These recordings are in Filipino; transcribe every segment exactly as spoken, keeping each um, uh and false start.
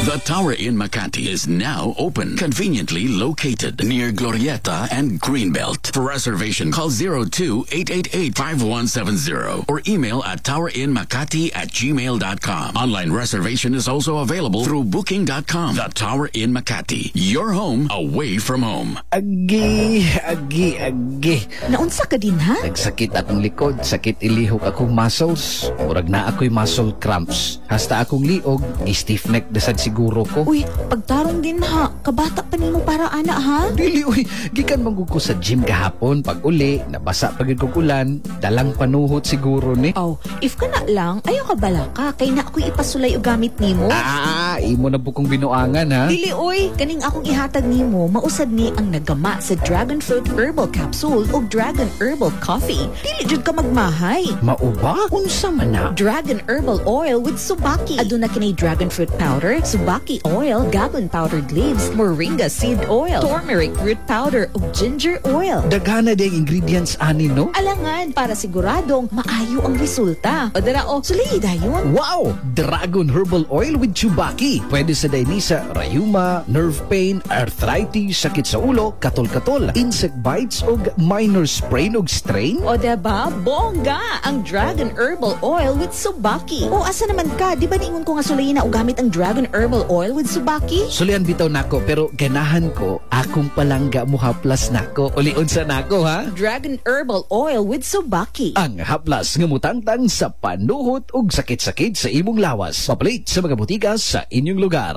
The Tower in Makati is now open, conveniently located near Glorieta and Greenbelt. For reservation, call zero two eight eight eight five one seven zero or email at towerinmakati at gmail dot com. Online reservation is also available through booking dot com. The Tower in Makati, your home away from home. Agi, agi, agi. Naunsa ka din ha? Nagsakit akong likod, sakit ilihok akong muscles. Murag na ako'y muscle cramps. Hasta akong liog, stiff neck dasad siguro ko. Uy, pagtarong din ha. Kabata pa nimo para ana ha? Dili, uy, gikan manggug ko sa gym kahapon. Pag uli, nabasa pagid ko kulan, dalang panuhot siguro ni. Oh, if ka na lang, ayaw ka bala ka. Kay na ako'y ipasulay o gamit nimo. Ah, imo na bukong binuangan ha. Dili, uy. Kaning akong ihatag nimo, mausad ni ang nagama sa Dragon Fruit Herbal Capsule o Dragon Herbal Coffee. Dili jud ka magmahay. Mauba? Unsa man na? Dragon Herbal Oil with Subaki. Aduna kini Dragon Fruit Powder, Subaki Oil, Gabon Powdered Leaves, Moringa Seed Oil, Turmeric Root Powder ug Ginger Oil. Daghana ding ingredients ani no? Alangan para siguradong maayo ang resulta. O dara o, sulay dayon. Wow! Dragon Herbal Oil with Chubaki. Pwede sa dainisa, rayuma, nerve pain, arthritis, sakit sa ulo, katol-katol, insect bites o minor sprain o strain. O diba, bongga ang Dragon Herbal Oil with Subaki. O asa naman ka, di ba niingon ko nga sulayin na o gamit ang Dragon Herbal Oil with Subaki? Sulian bitaw nako, pero ganahan ko, akong palangga mo haplas nako. Uliun sa nako ha? Dragon Herbal Oil with Subaki. Ang haplas nga mutangtang sa panuhot ug sakit-sakit sa imong lawas. Papalit sa mga butika sa inyong lugar.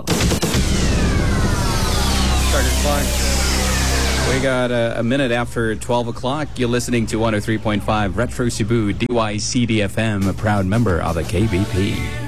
Started clock. We got a, a minute after twelve o'clock. You're listening to one oh three point five Retro Cebu D Y C D F M, a proud member of the K B P.